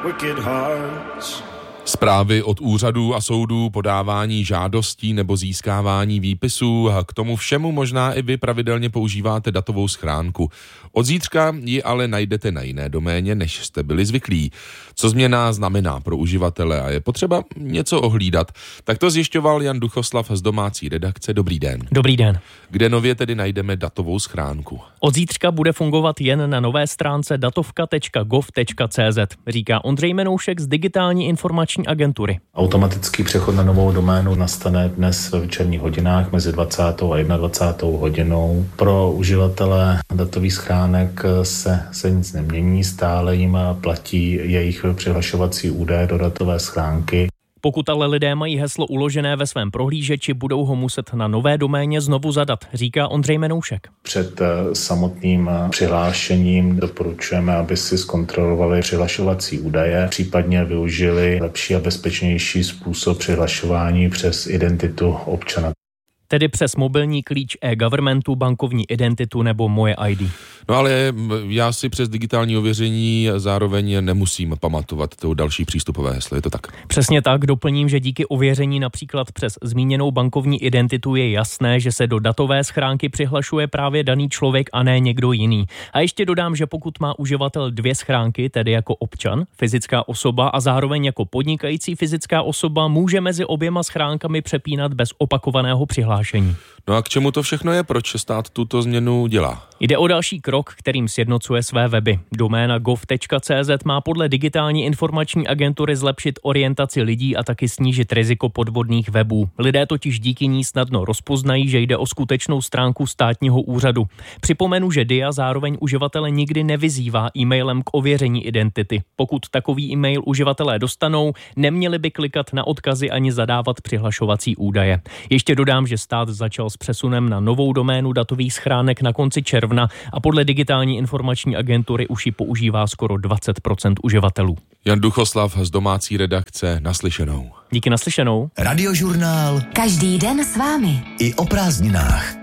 Zprávy od úřadů a soudů, podávání žádostí nebo získávání výpisů, k tomu všemu možná i vy pravidelně používáte datovou schránku. Od zítřka ji ale najdete na jiné doméně, než jste byli zvyklí. Co změna znamená pro uživatele a je potřeba něco ohlídat? Tak to zjišťoval Jan Duchoslav z domácí redakce. Dobrý den. Dobrý den. Kde nově tedy najdeme datovou schránku? Od zítřka bude fungovat jen na nové stránce datovka.gov.cz, říká Ondřej Menoušek z Digitální informační agentury. Automatický přechod na novou doménu nastane dnes ve večerních hodinách mezi 20. a 21. hodinou. Pro uživatele datových schránek se nic nemění, stále jim platí jejich přihlašovací údaje do datové schránky. Pokud ale lidé mají heslo uložené ve svém prohlížeči, budou ho muset na nové doméně znovu zadat, říká Ondřej Menoušek. Před samotným přihlášením doporučujeme, aby si zkontrolovali přihlašovací údaje, případně využili lepší a bezpečnější způsob přihlašování přes identitu občana. Tedy přes mobilní klíč e-governmentu, bankovní identitu nebo Moje ID. No ale já si přes digitální ověření zároveň nemusím pamatovat to další přístupové heslo, je to tak? Přesně tak, doplním, že díky ověření například přes zmíněnou bankovní identitu je jasné, že se do datové schránky přihlašuje právě daný člověk a ne někdo jiný. A ještě dodám, že pokud má uživatel dvě schránky, tedy jako občan, fyzická osoba a zároveň jako podnikající fyzická osoba, může mezi oběma schránkami přepínat bez opakovaného přihlášení. No a k čemu to všechno je? Proč stát tuto změnu dělá? Jde o další krok, kterým sjednocuje své weby. Doména gov.cz má podle Digitální informační agentury zlepšit orientaci lidí a taky snížit riziko podvodných webů. Lidé totiž díky ní snadno rozpoznají, že jde o skutečnou stránku státního úřadu. Připomenu, že DIA zároveň uživatele nikdy nevyzývá e-mailem k ověření identity. Pokud takový e-mail uživatelé dostanou, neměli by klikat na odkazy ani zadávat přihlašovací údaje. Ještě dodám, že stát začal s přesunem na novou doménu datových schránek na konci června a podle Digitální informační agentury už ji používá skoro 20% uživatelů. Jan Duchoslav z domácí redakce, naslyšenou. Díky, naslyšenou. Radiožurnál. Každý den s vámi. I o prázdninách.